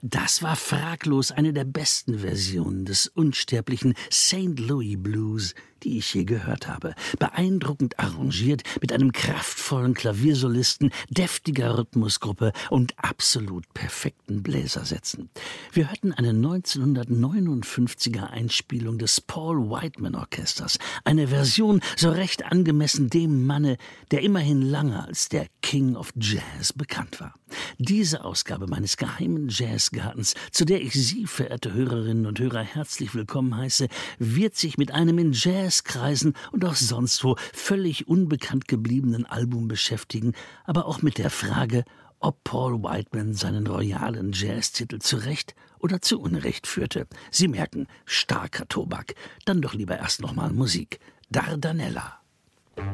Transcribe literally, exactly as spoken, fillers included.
Das war fraglos eine der besten Versionen des unsterblichen Saint Louis Blues, die ich je gehört habe. Beeindruckend arrangiert, mit einem kraftvollen Klaviersolisten, deftiger Rhythmusgruppe und absolut perfekten Bläsersätzen. Wir hörten eine neunzehnhundertneunundfünfziger Einspielung des Paul Whiteman Orchesters, eine Version so recht angemessen dem Manne, der immerhin lange als der King of Jazz bekannt war. Diese Ausgabe meines geheimen Jazzgartens, zu der ich Sie, verehrte Hörerinnen und Hörer, herzlich willkommen heiße, wird sich mit einem in Jazzkreisen und auch sonst wo völlig unbekannt gebliebenen Album beschäftigen, aber auch mit der Frage, ob Paul Whiteman seinen royalen Jazztitel zu Recht oder zu Unrecht führte. Sie merken, starker Tobak. Dann doch lieber erst nochmal Musik. Dardanella.